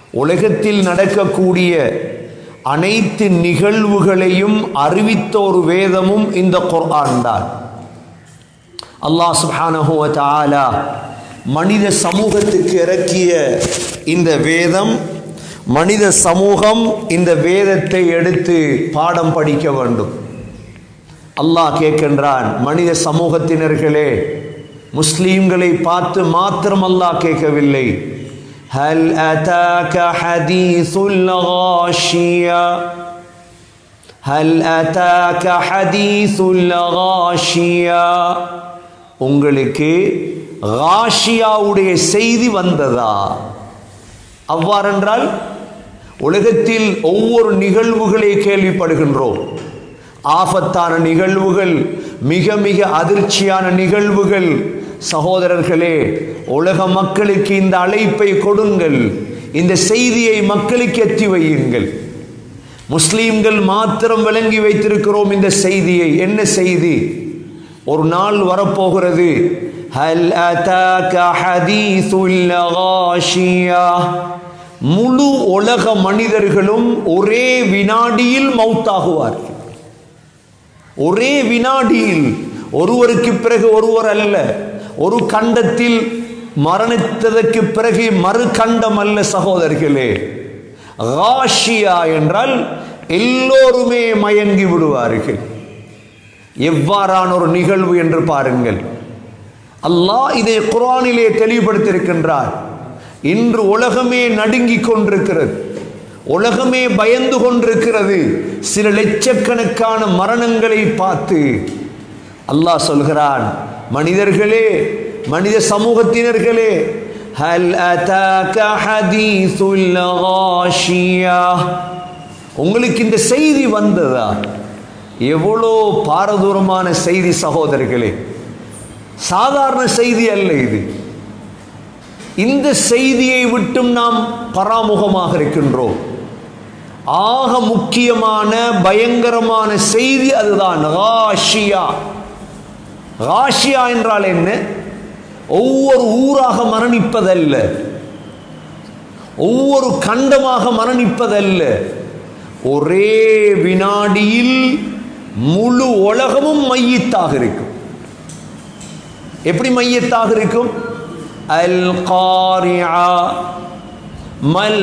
உலகத்தில் நடக்கக்கூடிய அனைத்து நிகழ்வுகளையும் அறிவித்த ஒரு வேதமும் இந்த குர்ஆன் தான். அல்லாஹ் சுப்ஹானஹு வ தஆலா மனித சமூகத்துக்கு இறக்கிய இந்த வேதம், மனித சமூகம் இந்த வேதத்தை எடுத்து பாடம் படிக்க வேண்டும். அல்லாஹ் கேட்கின்றான், மனித சமூகத்தினர்களே, முஸ்லீம்களை பார்த்து மாத்திரம் அல்லாஹ் கேட்கவில்லை. ஹல் அதாக ஹதீசுல் காஷியா, ஹல் அதாக ஹதீசுல் காஷியா, உங்களுக்கு காஷியாவுடைய செய்தி வந்ததா? அவ்வாறென்றால் உலகத்தில் ஒவ்வொரு நிகழ்வுகளை கேள்விப்படுகின்றோம். ஆபத்தான நிகழ்வுகள், மிக மிக அதிர்ச்சியான நிகழ்வுகள். சகோதரர்களே, உலக மக்களுக்கு இந்த அழைப்பை கொடுங்கள், இந்த செய்தியை மக்களுக்கு எத்தி வையுங்கள். முஸ்லீம்கள் மாத்திரம் விளங்கி வைத்திருக்கிறோம் இந்த செய்தியை. என்ன செய்தி? ஒரு நாள் வரப்போகிறது. ஹல் அதாக ஹதீசுல் காஷியா, முழு உலக மனிதர்களும் ஒரே வினாடியில் மௌத்தாகுவார்கள். ஒரே வினாடியில், ஒருவருக்கு பிறகு ஒருவர் அல்ல. ஒரு கண்டத்தில் மரணித்ததற்கு பிறகு மறு கண்டம் அல்ல சகோதரர்களே. காஷியா என்றால் எல்லோருமே மயங்கி விடுவார்கள். எவ்வாறான ஒரு நிகழ்வு என்று பாருங்கள். அல்லாஹ் இதை குர்ஆனிலே தெளிவுபடுத்தியிருக்கின்றார். இன்று உலகமே நடுங்கிக் கொண்டிருக்கிறது, உலகமே பயந்து கொண்டிருக்கிறது. சில லட்சக்கணக்கான மரணங்களை பார்த்து அல்லாஹ் சொல்கிறான், மனிதர்களே, மனித சமூகத்தினர்களே, ஹல் அதாக ஹதீசுல் காஷியா, உங்களுக்கு இந்த செய்தி வந்ததா? எவ்வளோ பாரதூரமான செய்தி சகோதரர்களே, சாதாரண செய்தி அல்ல இது. இந்த செய்தியை விட்டும் நாம் பராமுகமாக இருக்கின்றோம். ஆக முக்கியமான பயங்கரமான செய்தி அதுதான், காஷியா. காஷியா என்றால் என்ன? ஒவ்வொரு ஊராக மரணிப்பதல்ல, ஒவ்வொரு கண்டமாக மரணிப்பதல்ல, ஒரே வினாடியில் முழு உலகமும் மையத்தாக இருக்கும். எப்படி மையத்தாக இருக்கும்? அல் காரிஆ மல்